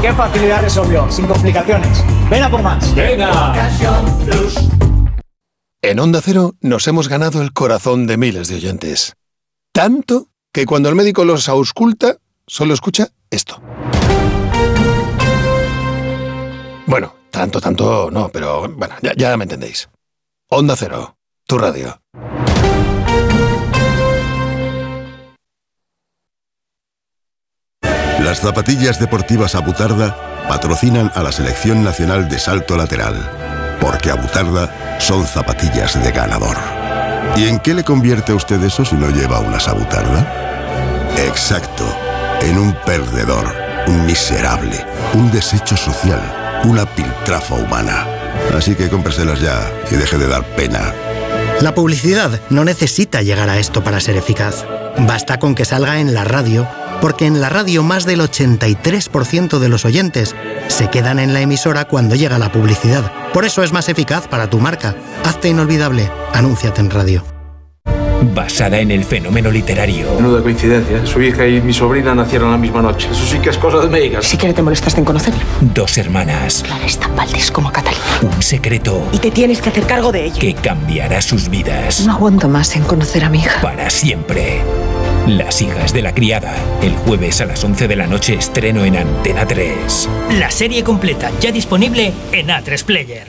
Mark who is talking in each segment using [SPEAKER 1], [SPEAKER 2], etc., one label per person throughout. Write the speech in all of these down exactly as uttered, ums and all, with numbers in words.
[SPEAKER 1] qué facilidad resolvió, sin complicaciones. Ven a por más.
[SPEAKER 2] ¡Venga!
[SPEAKER 3] En Onda Cero nos hemos ganado el corazón de miles de oyentes. Tanto que cuando el médico los ausculta, solo escucha esto. Bueno, tanto, tanto no, pero bueno, ya, ya me entendéis. Onda Cero, tu radio.
[SPEAKER 4] Las zapatillas deportivas Abutarda patrocinan a la Selección Nacional de Salto Lateral, porque Abutarda son zapatillas de ganador. ¿Y en qué le convierte a usted eso si no lleva unas Abutarda? Exacto, en un perdedor, un miserable, un desecho social, una piltrafa humana. Así que cómpreselas ya y deje de dar pena.
[SPEAKER 5] La publicidad no necesita llegar a esto para ser eficaz. Basta con que salga en la radio, porque en la radio más del ochenta y tres por ciento de los oyentes se quedan en la emisora cuando llega la publicidad. Por eso es más eficaz para tu marca. Hazte inolvidable. Anúnciate en radio.
[SPEAKER 6] Basada en el fenómeno literario.
[SPEAKER 7] Menuda coincidencia. Su hija y mi sobrina nacieron la misma noche. Eso sí que es cosa de médicas.
[SPEAKER 8] Si quieres te molestaste en conocerla.
[SPEAKER 6] Dos hermanas.
[SPEAKER 8] Clara es tan Valdés como Catalina.
[SPEAKER 6] Un secreto.
[SPEAKER 8] Y te tienes que hacer cargo de ella.
[SPEAKER 6] Que cambiará sus vidas.
[SPEAKER 8] No aguanto más en conocer a mi hija.
[SPEAKER 6] Para siempre. Las hijas de la criada. El jueves a las once de la noche estreno en Antena tres.
[SPEAKER 9] La serie completa ya disponible en A tres Player.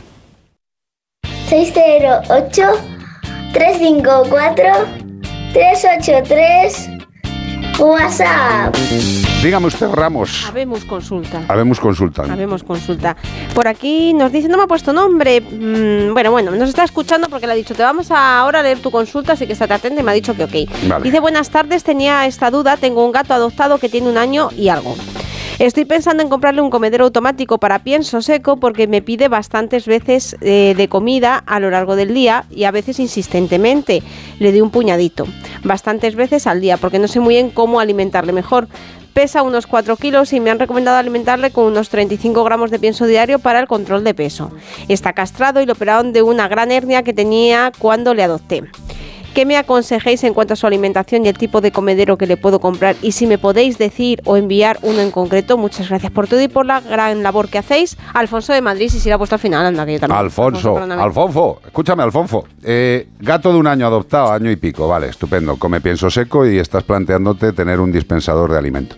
[SPEAKER 10] seis cero ocho tres cinco cuatro tres ocho tres WhatsApp.
[SPEAKER 11] Dígame usted, Ramos.
[SPEAKER 12] Habemos consulta.
[SPEAKER 11] Habemos consulta.
[SPEAKER 12] Habemos consulta. Por aquí nos dice, no me ha puesto nombre. Mm, bueno, bueno, nos está escuchando porque le ha dicho, te vamos a ahora a leer tu consulta, así que estate atenta y me ha dicho que ok.
[SPEAKER 11] Vale.
[SPEAKER 12] Dice, buenas tardes, tenía esta duda, tengo un gato adoptado que tiene un año y algo. Estoy pensando en comprarle un comedero automático para pienso seco porque me pide bastantes veces eh, de comida a lo largo del día y a veces insistentemente. Le doy un puñadito, bastantes veces al día, porque no sé muy bien cómo alimentarle mejor. Pesa unos cuatro kilos y me han recomendado alimentarle con unos treinta y cinco gramos de pienso diario para el control de peso. Está castrado y lo operaron de una gran hernia que tenía cuando le adopté. ¿Qué me aconsejéis en cuanto a su alimentación y el tipo de comedero que le puedo comprar? Y si me podéis decir o enviar uno en concreto. Muchas gracias por todo y por la gran labor que hacéis. Alfonso de Madrid, si se lo ha puesto al final, anda, que yo también.
[SPEAKER 11] Alfonso, Alfonso, Alfonso, escúchame, Alfonso. Eh, gato de un año adoptado, año y pico, vale, estupendo. Come pienso seco y estás planteándote tener un dispensador de alimento.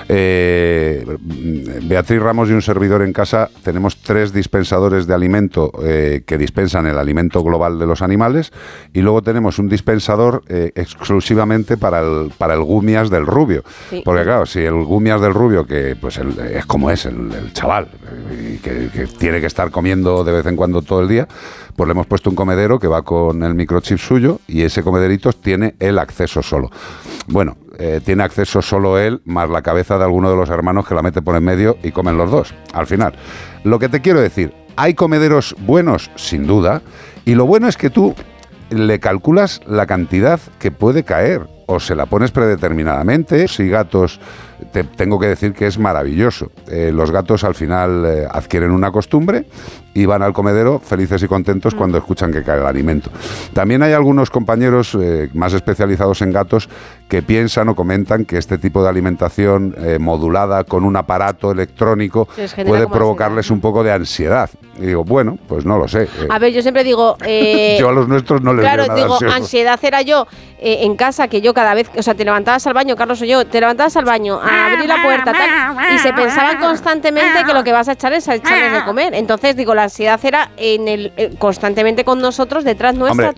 [SPEAKER 11] Eh, Beatriz Ramos y un servidor en casa tenemos tres dispensadores de alimento eh, que dispensan el alimento global de los animales y luego tenemos un dispensador eh, exclusivamente para el para el gumias del rubio, sí. Porque claro, si el gumias del rubio, que pues el, es como es el, el chaval, y que, que tiene que estar comiendo de vez en cuando todo el día, pues le hemos puesto un comedero que va con el microchip suyo y ese comederito tiene el acceso solo. Bueno, eh, tiene acceso solo él, más la cabeza de alguno de los hermanos que la mete por en medio y comen los dos, al final. Lo que te quiero decir, ¿hay comederos buenos? Sin duda, y lo bueno es que tú le calculas la cantidad que puede caer o se la pones predeterminadamente. Si gatos, te tengo que decir que es maravilloso. Eh, los gatos al final eh, adquieren una costumbre y van al comedero felices y contentos mm. cuando escuchan que cae el alimento. También hay algunos compañeros eh, más especializados en gatos que piensan o comentan que este tipo de alimentación eh, modulada con un aparato electrónico puede provocarles ansiedad, un poco de ansiedad. Y digo, bueno, pues no lo sé. Eh,
[SPEAKER 12] a ver, yo siempre digo... Eh,
[SPEAKER 11] yo a los nuestros no les
[SPEAKER 12] claro,
[SPEAKER 11] veo nada
[SPEAKER 12] digo,
[SPEAKER 11] ansiosos.
[SPEAKER 12] Ansiedad era yo eh, en casa, que yo cada vez... O sea, te levantabas al baño, Carlos o yo, te levantabas al baño a abrir la puerta tal, y se pensaban constantemente que lo que vas a echar es a echarles de comer. Entonces, digo, la ansiedad era en el eh, constantemente con nosotros, detrás nuestra.
[SPEAKER 11] Hombre,